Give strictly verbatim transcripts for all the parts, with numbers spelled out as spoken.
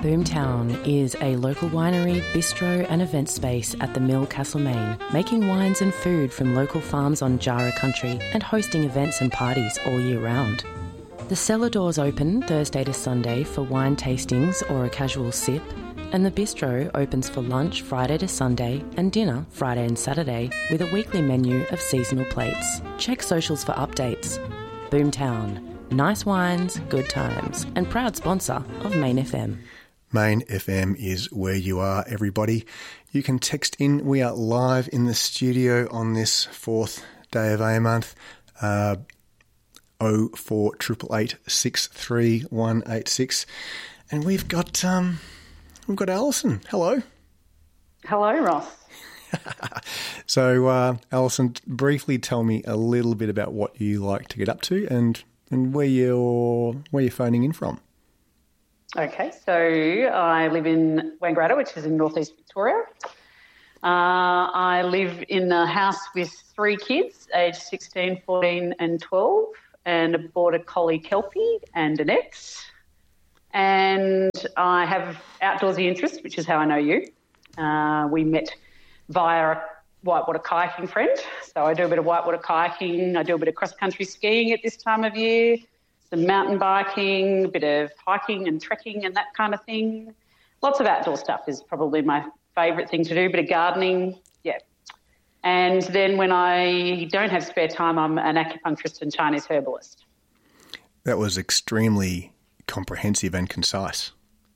Boomtown is a local winery, bistro and event space at the Mill, Castlemaine, making wines and food from local farms on Jara country and hosting events and parties all year round. The cellar doors open Thursday to Sunday for wine tastings or a casual sip, and the bistro opens for lunch Friday to Sunday and dinner Friday and Saturday with a weekly menu of seasonal plates. Check socials for updates. Boomtown. Nice wines, good times, and proud sponsor of Main F M. Main F M is where you are, everybody. You can text in. We are live in the studio on this fourth day of A month. Uh, oh four eight eight eight, six three one eight six. And we've got um, we've got Alison. Hello. Hello, Ross. So, uh, Alison, briefly tell me a little bit about what you like to get up to and, and where you're where you're phoning in from. Okay, so I live in Wangaratta, which is in northeast Victoria. Uh, I live in a house with three kids, aged sixteen, fourteen and twelve, and a border collie Kelpie and an ex. And I have outdoorsy interests, which is how I know you. Uh, we met via a whitewater kayaking friend. So I do a bit of whitewater kayaking. I do a bit of cross-country skiing at this time of year, some mountain biking, a bit of hiking and trekking and that kind of thing. Lots of outdoor stuff is probably my favourite thing to do, a bit of gardening, yeah. And then when I don't have spare time, I'm an acupuncturist and Chinese herbalist. That was extremely comprehensive and concise.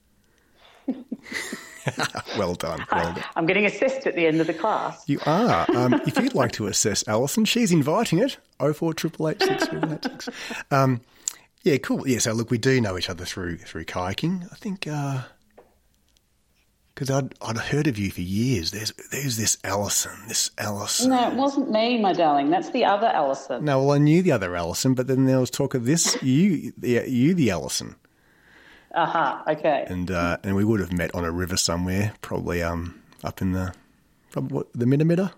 Well done, well done. I'm getting assessed at the end of the class. You are. Um, if you'd like to assess Alison, she's inviting it. oh four eight eight eight, six three one eight six. Um, yeah, cool. Yeah, so look, we do know each other through through kayaking. I think because uh, I'd I'd heard of you for years. There's there's this Alison, this Alison. No, it wasn't me, my darling. That's the other Alison. No, well, I knew the other Alison, but then there was talk of this you, the, you the Alison. Aha, uh-huh, okay. And uh, and we would have met on a river somewhere, probably um up in the probably what, the Minamitta.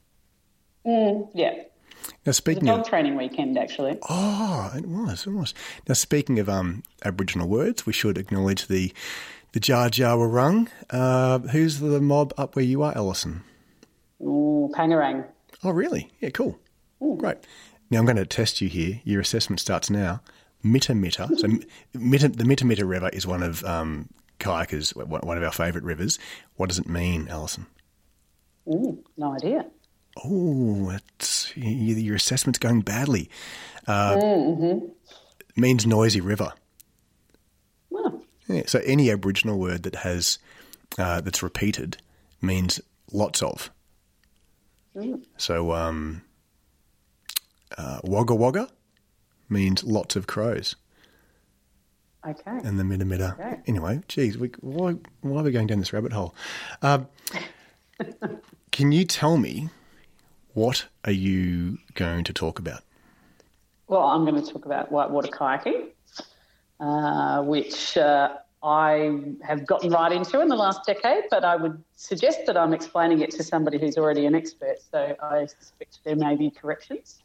Mm, yeah. Now speaking it was a dog of training weekend, actually. Oh, it was, it was. Now speaking of um Aboriginal words, we should acknowledge the the Jar Jar Wurrung. Uh, who's the mob up where you are, Alison? Ooh, Pangarang. Oh, really? Yeah, cool. Ooh. Great. Now I'm going to test you here. Your assessment starts now. Mitamitta. So Mitta, the Mitamitta River is one of um, kayakers, one of our favourite rivers. What does it mean, Alison? Ooh, no idea. Oh, it's, your assessment's going badly. Uh, mm-hmm. It means noisy river. Well. Yeah, so any Aboriginal word that has uh, that's repeated means lots of. Mm. So um, uh, Wagga Wagga means lots of crows. Okay. And the Minamitta. Okay. Anyway, geez, we, why, why are we going down this rabbit hole? Uh, can you tell me what are you going to talk about? Well, I'm going to talk about whitewater kayaking, uh, which uh, I have gotten right into in the last decade, but I would suggest that I'm explaining it to somebody who's already an expert, so I suspect there may be corrections.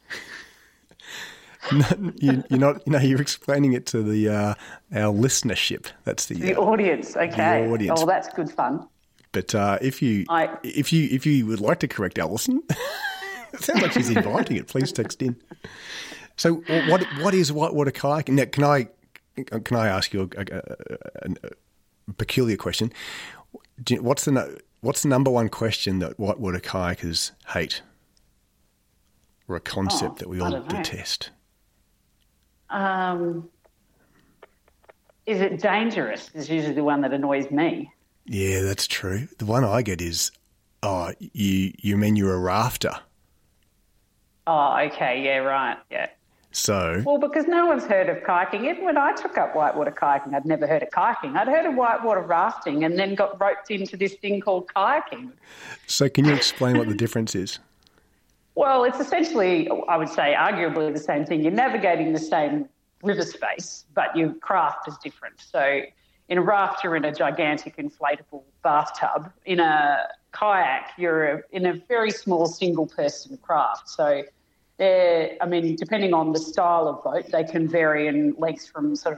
No, you, you're not. You know, you're explaining it to the uh, our listenership. That's the the uh, audience. Okay. The audience. Oh, well, that's good fun. But uh, if you I, if you if you would like to correct Alison, it sounds like she's inviting it. Please text in. So, what what is whitewater kayaking? Now, can I can I ask you a, a, a, a peculiar question? What's the what's the number one question that whitewater kayakers hate, or a concept oh, that we all detest? Um, is it dangerous? Is usually the one that annoys me. Yeah, that's true. The one I get is, oh, you you mean you're a rafter? Oh, okay, yeah, right, yeah. So, well, because no one's heard of kayaking. Even when I took up whitewater kayaking, I'd never heard of kayaking. I'd heard of whitewater rafting, and then got roped into this thing called kayaking. So, can you explain what the difference is? Well, it's essentially, I would say, arguably the same thing. You're navigating the same river space, but your craft is different. So in a raft, you're in a gigantic inflatable bathtub. In a kayak, you're in a very small single-person craft. So, I mean, depending on the style of boat, they can vary in lengths from sort of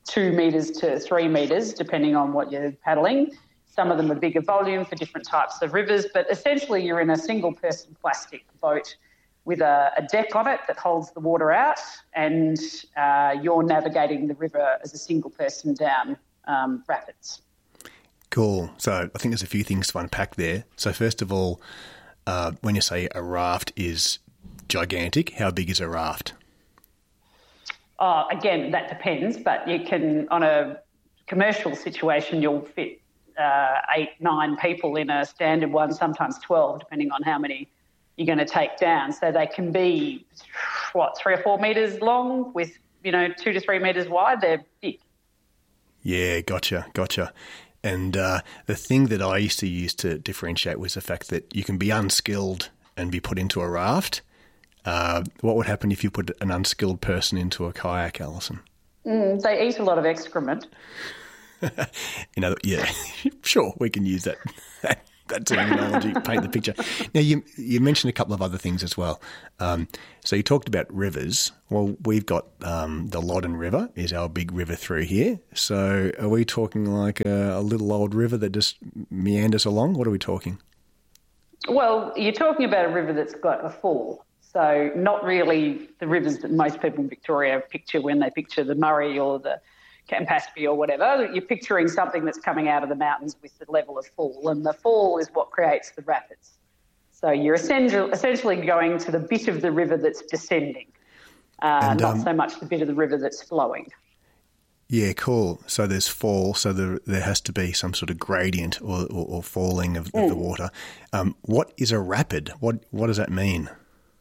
two metres to three metres, depending on what you're paddling. Some of them are bigger volume for different types of rivers, but essentially you're in a single-person plastic boat with a, a deck on it that holds the water out, and uh, you're navigating the river as a single person down um, rapids. Cool. So I think there's a few things to unpack there. So first of all, uh, when you say a raft is gigantic, how big is a raft? Oh, again, that depends, but you can, on a commercial situation, you'll fit uh, eight, nine people in a standard one, sometimes twelve, depending on how many you're going to take down. So they can be, what, three or four metres long with, you know, two to three metres wide. They're big. Yeah, gotcha, gotcha. And uh, the thing that I used to use to differentiate was the fact that you can be unskilled and be put into a raft. Uh, what would happen if you put an unskilled person into a kayak, Alison? Mm, they eat a lot of excrement. you know, yeah, sure, we can use that. That terminology, paint the picture. Now, you you mentioned a couple of other things as well. Um, so you talked about rivers. Well, we've got um, the Loddon River is our big river through here. So are we talking like a, a little old river that just meanders along? What are we talking? Well, you're talking about a river that's got a fall. So not really the rivers that most people in Victoria picture when they picture the Murray or the Campaspe or whatever. You're picturing something that's coming out of the mountains with the level of fall, and the fall is what creates the rapids. So you're essentially going to the bit of the river that's descending, uh, and, um, not so much the bit of the river that's flowing. Yeah, cool. So there's fall, so there, there has to be some sort of gradient or, or, or falling of, mm. of the water. Um, what is a rapid? What what does that mean?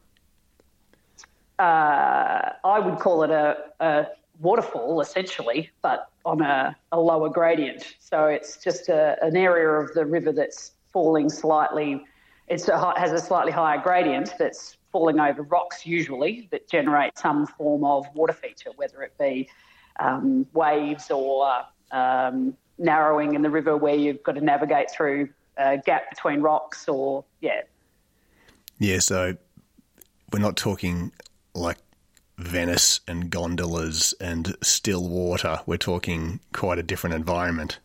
Uh, I would call it a, a waterfall, essentially, but on a, a lower gradient. So it's just a, an area of the river that's falling slightly. It has a slightly higher gradient that's falling over rocks usually that generate some form of water feature, whether it be um, waves or um, narrowing in the river where you've got to navigate through a gap between rocks or, yeah. Yeah, so we're not talking like Venice and gondolas and still water. We're talking quite a different environment.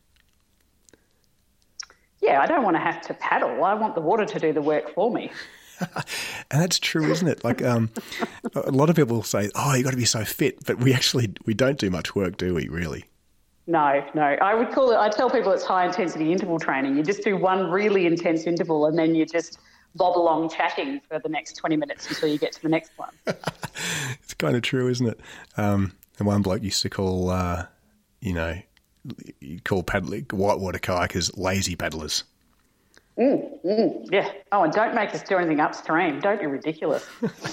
Yeah, I don't want to have to paddle. I want the water to do the work for me. And that's true, isn't it? Like um, a lot of people say, oh, you've got to be so fit, but we actually, we don't do much work, do we, really? No, no. I would call it, I tell people it's high-intensity interval training. You just do one really intense interval and then you just bob along chatting for the next twenty minutes until you get to the next one. It's kind of true, isn't it? Um, and one bloke used to call, uh, you know, you call paddling, whitewater kayakers lazy paddlers. Mm, mm, yeah. Oh, and don't make us do anything upstream. Don't be ridiculous.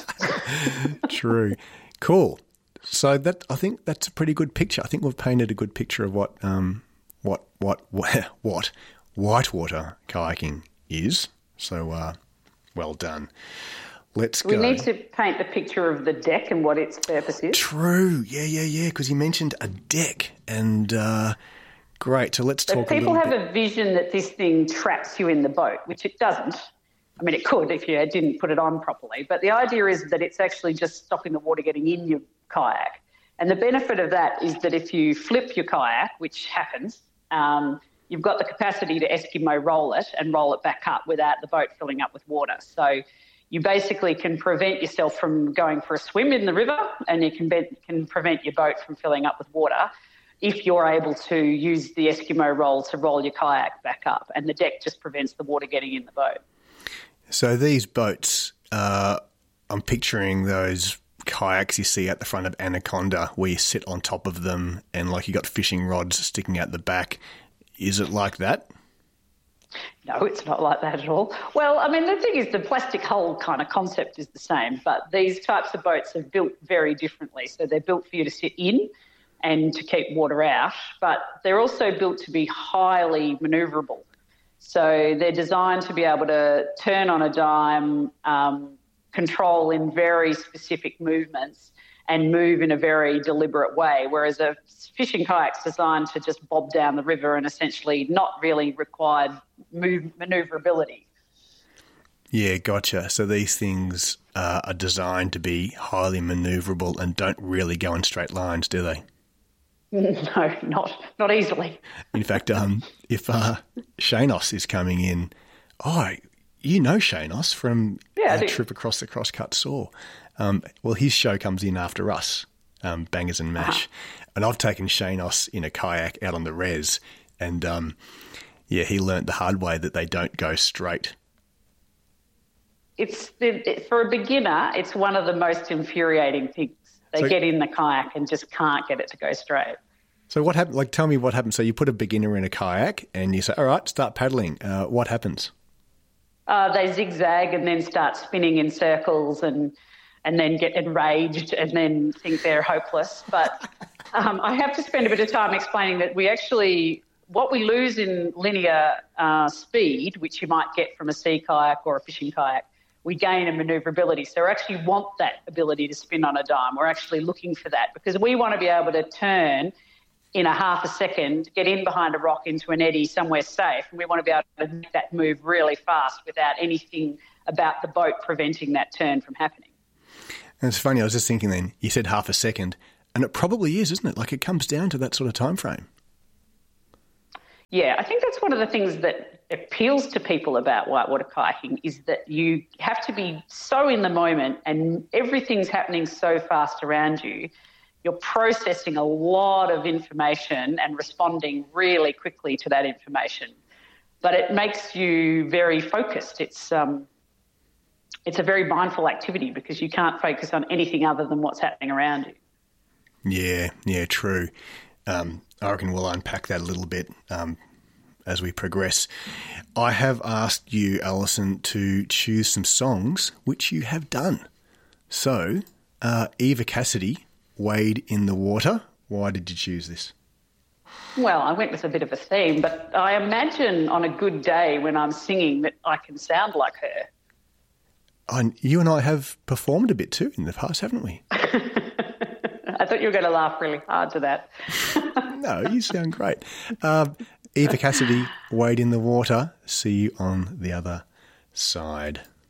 True. Cool. So that I think that's a pretty good picture. I think we've painted a good picture of what um, what what what whitewater kayaking is. So uh, well done. Let's we go. We need to paint the picture of the deck and what its purpose is. True. Yeah, yeah, yeah. Because you mentioned a deck, and uh, great. So let's so talk. People a have bit. a vision that this thing traps you in the boat, which it doesn't. I mean, it could if you didn't put it on properly. But the idea is that it's actually just stopping the water getting in your kayak. And the benefit of that is that if you flip your kayak, which happens, um, you've got the capacity to Eskimo roll it and roll it back up without the boat filling up with water. So you basically can prevent yourself from going for a swim in the river, and you can, be, can prevent your boat from filling up with water if you're able to use the Eskimo roll to roll your kayak back up, and the deck just prevents the water getting in the boat. So these boats, uh, I'm picturing those kayaks you see at the front of Anaconda where you sit on top of them and like you got fishing rods sticking out the back. Is it like that? No, it's not like that at all. Well, I mean, the thing is the plastic hull kind of concept is the same, but these types of boats are built very differently. So they're built for you to sit in and to keep water out, but they're also built to be highly manoeuvrable. So they're designed to be able to turn on a dime, um, control in very specific movements and move in a very deliberate way, whereas a fishing kayak's designed to just bob down the river and essentially not really required move, manoeuvrability. Yeah, gotcha. So these things uh, are designed to be highly manoeuvrable and don't really go in straight lines, do they? No, not not easily. In fact, um, if uh, Shanos is coming in, oh, you know Shanos from Yeah, I our do. trip across the Crosscut Saw. Um, well, his show comes in after us, um, Bangers and Mash. Uh-huh. And I've taken Shanos in a kayak out on the res, and um, yeah, he learnt the hard way that they don't go straight. It's it, for a beginner, it's one of the most infuriating things. They So- get in the kayak and just can't get it to go straight. So what happened? Like, tell me what happened. So you put a beginner in a kayak, and you say, "All right, start paddling." Uh, what happens? Uh, they zigzag and then start spinning in circles and and then get enraged and then think they're hopeless. But um, I have to spend a bit of time explaining that we actually, what we lose in linear uh, speed, which you might get from a sea kayak or a fishing kayak, we gain in manoeuvrability. So we actually want that ability to spin on a dime. We're actually looking for that because we want to be able to turn in a half a second, get in behind a rock into an eddy somewhere safe, and we want to be able to make that move really fast without anything about the boat preventing that turn from happening. And it's funny, I was just thinking then, you said half a second, and it probably is, isn't it? Like, it comes down to that sort of time frame. Yeah, I think that's one of the things that appeals to people about whitewater kayaking is that you have to be so in the moment and everything's happening so fast around you. You're processing a lot of information and responding really quickly to that information. But it makes you very focused. It's um, it's a very mindful activity because you can't focus on anything other than what's happening around you. Yeah, yeah, true. Um, I reckon we'll unpack that a little bit um, as we progress. I have asked you, Alison, to choose some songs, which you have done. So, uh, Eva Cassidy, Wade in the Water. Why did you choose this? Well, I went with a bit of a theme, but I imagine on a good day when I'm singing that I can sound like her. And you and I have performed a bit too in the past, haven't we? I thought you were going to laugh really hard to that. No, you sound great. Um, Eva Cassidy, Wade in the Water. See you on the other side.